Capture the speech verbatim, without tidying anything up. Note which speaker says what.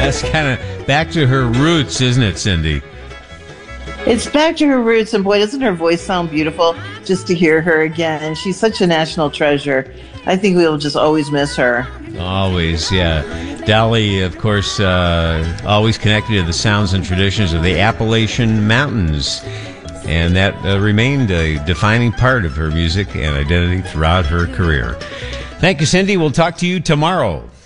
Speaker 1: it's kind of back to her roots, isn't it, Cindy?
Speaker 2: It's back to her roots, and boy, doesn't her voice sound beautiful just to hear her again. And she's such a national treasure. I think we will just always miss her.
Speaker 1: Always, yeah. Dolly, of course, uh, always connected to the sounds and traditions of the Appalachian Mountains. And that uh, remained a defining part of her music and identity throughout her career. Thank you, Cindy. We'll talk to you tomorrow.